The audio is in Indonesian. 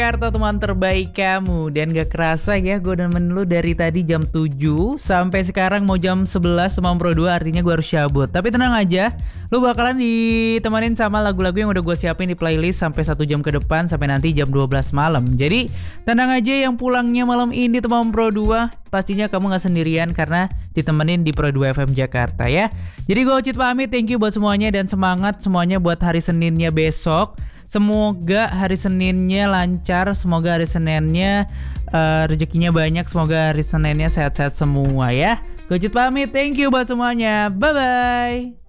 Jakarta teman terbaik kamu. Dan gak kerasa ya, gue udah nemenin lu dari tadi jam 7 sampai sekarang mau jam 11 sama Pro 2, artinya gue harus cabut. Tapi tenang aja, lu bakalan ditemenin sama lagu-lagu yang udah gue siapin di playlist sampai 1 jam ke depan, sampai nanti jam 12 malam. Jadi tenang aja yang pulangnya malam ini teman Pro 2, pastinya kamu gak sendirian karena ditemenin di Pro 2 FM Jakarta ya. Jadi gue Ocit pamit, thank you buat semuanya dan semangat semuanya buat hari Seninnya besok. Semoga hari Seninnya lancar, semoga hari Seninnya rezekinya banyak, semoga hari Seninnya sehat-sehat semua ya. Gue Ocit pamit, thank you buat semuanya, bye-bye.